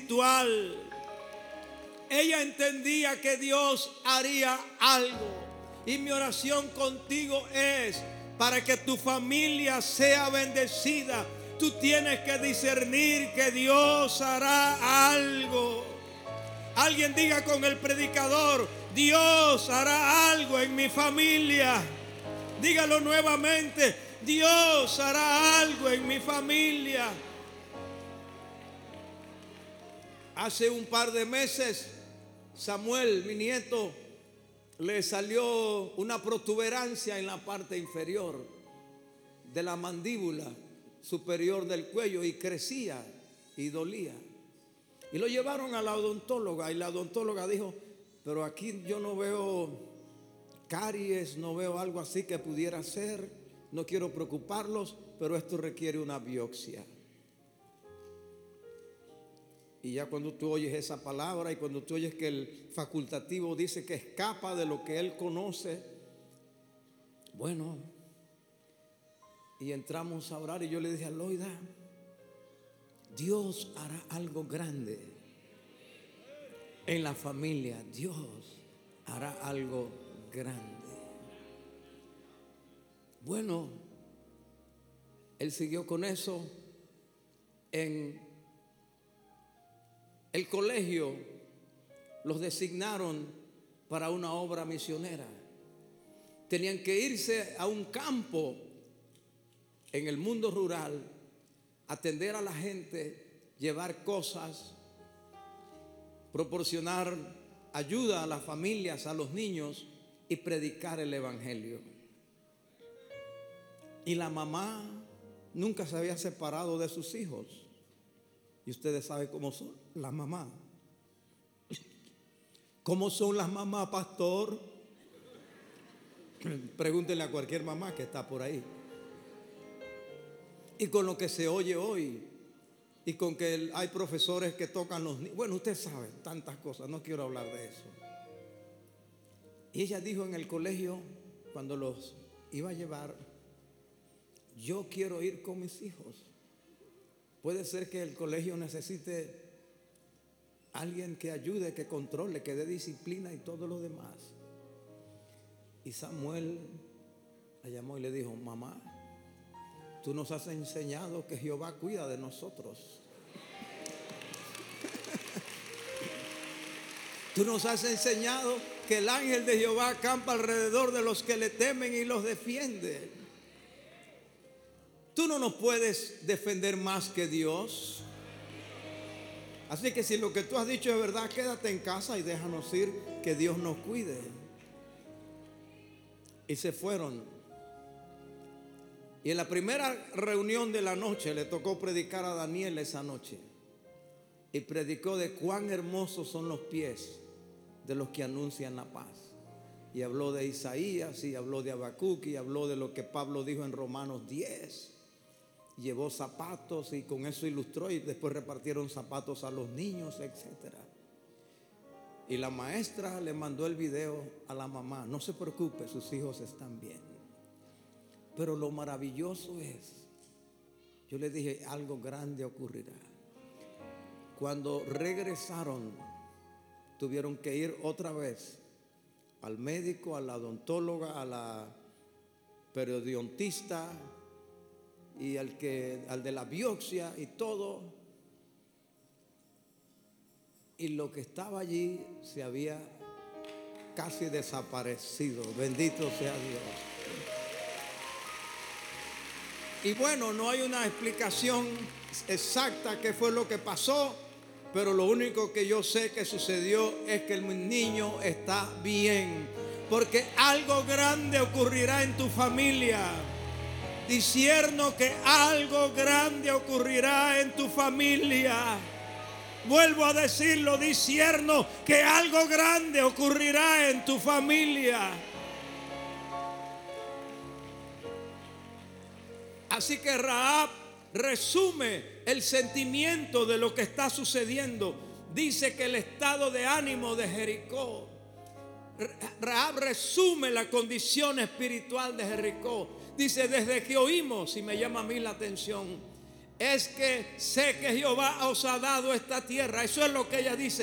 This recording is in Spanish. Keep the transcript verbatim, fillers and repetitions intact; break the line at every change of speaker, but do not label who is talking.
espiritual. Ella entendía que Dios haría algo. Y mi oración contigo es para que tu familia sea bendecida. Tú tienes que discernir que Dios hará algo. Alguien diga con el predicador: Dios hará algo en mi familia. Dígalo nuevamente: Dios hará algo en mi familia. Hace un par de meses, Samuel, mi nieto, le salió una protuberancia en la parte inferior de la mandíbula superior del cuello y crecía y dolía. Y lo llevaron a la odontóloga y la odontóloga dijo: pero aquí yo no veo caries, no veo algo así que pudiera ser, no quiero preocuparlos, pero esto requiere una biopsia. Y ya cuando tú oyes esa palabra y cuando tú oyes que el facultativo dice que escapa de lo que él conoce, bueno, y entramos a orar y yo le dije a Loida: Dios hará algo grande en la familia, Dios hará algo grande. Bueno, él siguió con eso. En el colegio los designaron para una obra misionera. Tenían que irse a un campo en el mundo rural, atender a la gente, llevar cosas, proporcionar ayuda a las familias, a los niños y predicar el evangelio. Y la mamá nunca se había separado de sus hijos. Y ustedes saben cómo son las mamás. ¿Cómo son las mamás, pastor? Pregúntenle a cualquier mamá que está por ahí. Y con lo que se oye hoy, y con que hay profesores que tocan los niños, bueno, usted sabe tantas cosas, no quiero hablar de eso. Y ella dijo en el colegio, cuando los iba a llevar: yo quiero ir con mis hijos. Puede ser que el colegio necesite alguien que ayude, que controle, que dé disciplina y todo lo demás. Y Samuel la llamó y le dijo: mamá, tú nos has enseñado que Jehová cuida de nosotros. Tú nos has enseñado que el ángel de Jehová acampa alrededor de los que le temen y los defiende. Tú no nos puedes defender más que Dios. Así que si lo que tú has dicho es verdad, quédate en casa y déjanos ir, que Dios nos cuide. Y se fueron. Y en la primera reunión de la noche le tocó predicar a Daniel esa noche. Y predicó de cuán hermosos son los pies de los que anuncian la paz. Y habló de Isaías, y habló de Habacuc, y habló de lo que Pablo dijo en Romanos diez. Llevó zapatos y con eso ilustró, y después repartieron zapatos a los niños, etcétera. Y la maestra le mandó el video a la mamá: no se preocupe, sus hijos están bien. Pero lo maravilloso es, yo le dije: algo grande ocurrirá. Cuando regresaron, tuvieron que ir otra vez al médico, a la odontóloga, a la periodontista y al que al de la biopsia y todo. Y lo que estaba allí se había casi desaparecido. Bendito sea Dios. Y bueno, no hay una explicación exacta qué fue lo que pasó, pero lo único que yo sé que sucedió es que el niño está bien, porque algo grande ocurrirá en tu familia. Discierno que algo grande ocurrirá en tu familia. Vuelvo a decirlo, discierno que algo grande ocurrirá en tu familia. Así que Rahab resume el sentimiento de lo que está sucediendo. Dice que el estado de ánimo de Jericó. Rahab resume la condición espiritual de Jericó. Dice: desde que oímos, y me llama a mí la atención, es que sé que Jehová os ha dado esta tierra. Eso es lo que ella dice.